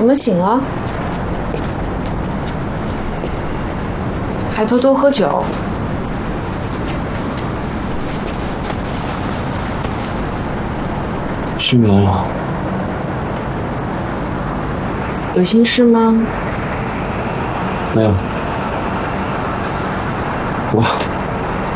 怎么醒了？还偷偷喝酒？ 失眠了。 有心事吗？ 没有。走吧。